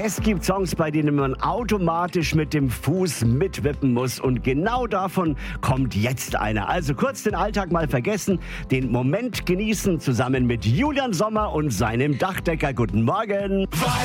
Es gibt Songs, bei denen man automatisch mit dem Fuß mitwippen muss. Und genau davon kommt jetzt einer. Also kurz den Alltag mal vergessen, den Moment genießen, zusammen mit Julian Sommer und seinem Dachdecker. Guten Morgen.